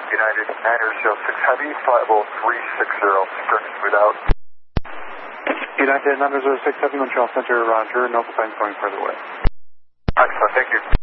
United 906 Heavy, flight level 360, stern smooth out. United 906 Heavy, Montreal Center, roger, no planes going further away. Excellent, thank you.